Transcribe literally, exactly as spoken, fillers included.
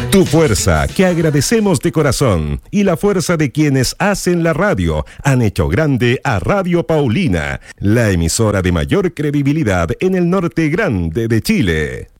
Tu fuerza, que agradecemos de corazón, y la fuerza de quienes hacen la radio, han hecho grande a Radio Paulina, la emisora de mayor credibilidad en el norte grande de Chile.